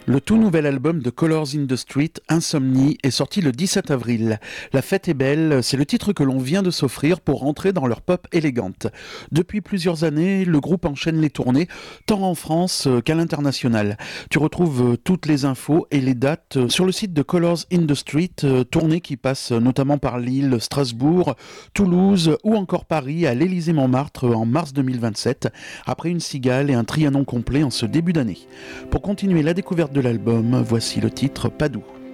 Le tout nouvel album de Colors in the Street, Insomnie, est sorti le 17 avril. La fête est belle, c'est le titre que l'on vient de s'offrir pour rentrer dans leur pop élégante. Depuis plusieurs années, le groupe enchaîne les tournées, tant en France qu'à l'international. Tu retrouves toutes les infos et les dates sur le site de Colors in the Street, tournées qui passent notamment par Lille, Strasbourg, Toulouse ou encore Paris à l'Élysée-Montmartre en mars 2027, après une cigale et un Trianon complet en ce début d'année. Pour continuer la découverte de l'album, voici le titre Padoue.